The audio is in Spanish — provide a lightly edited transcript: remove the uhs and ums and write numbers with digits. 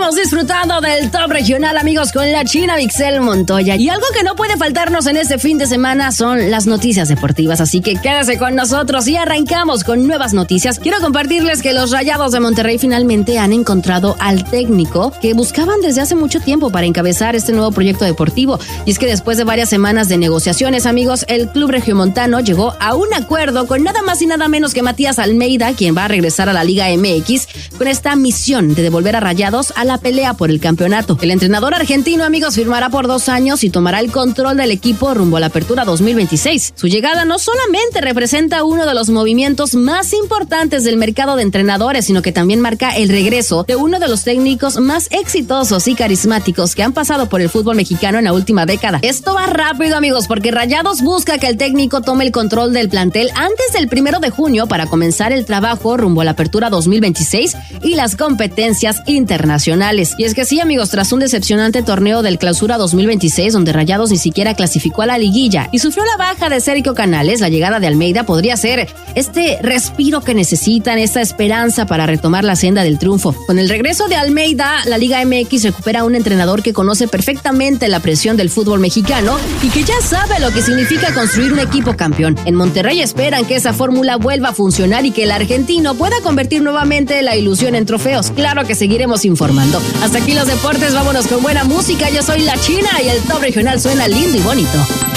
Seguimos disfrutando del top regional, amigos, con la China Mixel Montoya. Y algo que no puede faltarnos en este fin de semana son las noticias deportivas. Así que quédese con nosotros y arrancamos con nuevas noticias. Quiero compartirles que los Rayados de Monterrey finalmente han encontrado al técnico que buscaban desde hace mucho tiempo para encabezar este nuevo proyecto deportivo. Y es que después de varias semanas de negociaciones, amigos, el club regiomontano llegó a un acuerdo con nada más y nada menos que Matías Almeida, quien va a regresar a la Liga MX con esta misión de devolver a Rayados a la pelea por el campeonato. El entrenador argentino, amigos, firmará por 2 años y tomará el control del equipo rumbo a la apertura 2026. Su llegada no solamente representa uno de los movimientos más importantes del mercado de entrenadores, sino que también marca el regreso de uno de los técnicos más exitosos y carismáticos que han pasado por el fútbol mexicano en la última década. Esto va rápido, amigos, porque Rayados busca que el técnico tome el control del plantel antes del 1 de junio para comenzar el trabajo rumbo a la apertura 2026 y las competencias internacionales. Y es que sí, amigos, tras un decepcionante torneo del Clausura 2026 donde Rayados ni siquiera clasificó a la liguilla y sufrió la baja de Sergio Canales, la llegada de Almeida podría ser este respiro que necesitan, esta esperanza para retomar la senda del triunfo. Con el regreso de Almeida, la Liga MX recupera un entrenador que conoce perfectamente la presión del fútbol mexicano y que ya sabe lo que significa construir un equipo campeón. En Monterrey esperan que esa fórmula vuelva a funcionar y que el argentino pueda convertir nuevamente la ilusión en trofeos. Claro que seguiremos informando. Hasta aquí los deportes, vámonos con buena música. Yo soy la China y el top regional suena lindo y bonito.